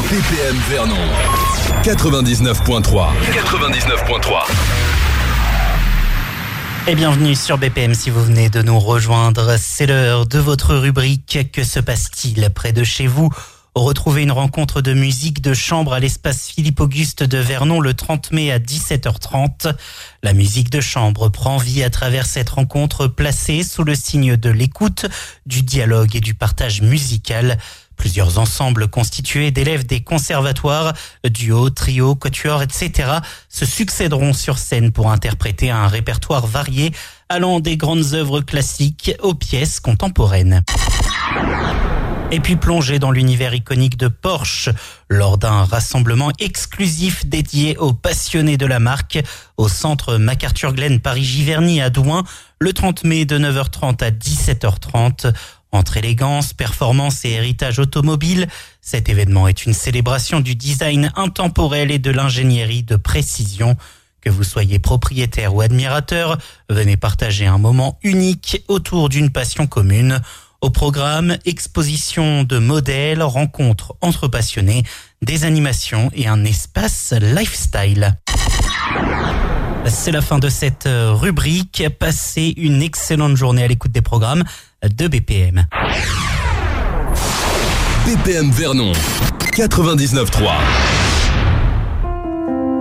BPM Vernon 99.3. Et bienvenue sur BPM si vous venez de nous rejoindre. C'est l'heure de votre rubrique. Que se passe-t-il près de chez vous ? Retrouvez une rencontre de musique de chambre à l'espace Philippe-Auguste de Vernon le 30 mai à 17h30. La musique de chambre prend vie à travers cette rencontre placée sous le signe de l'écoute, du dialogue et du partage musical. Plusieurs ensembles constitués d'élèves des conservatoires, duos, trios, quatuors, etc. se succéderont sur scène pour interpréter un répertoire varié allant des grandes œuvres classiques aux pièces contemporaines. Et puis plonger dans l'univers iconique de Porsche lors d'un rassemblement exclusif dédié aux passionnés de la marque au centre MacArthur-Glen Paris-Giverny à Douin le 30 mai de 9h30 à 17h30. Entre élégance, performance et héritage automobile, cet événement est une célébration du design intemporel et de l'ingénierie de précision. Que vous soyez propriétaire ou admirateur, venez partager un moment unique autour d'une passion commune. Au programme, exposition de modèles, rencontres entre passionnés, des animations et un espace lifestyle. C'est la fin de cette rubrique. Passez une excellente journée à l'écoute des programmes de BPM. BPM Vernon 99.3.